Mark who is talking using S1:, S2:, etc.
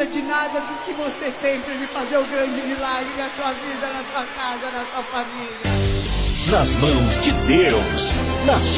S1: precisa de nada do que você tem para ele fazer o grande milagre na tua vida, na tua casa, na tua família.
S2: Nas mãos de Deus, nas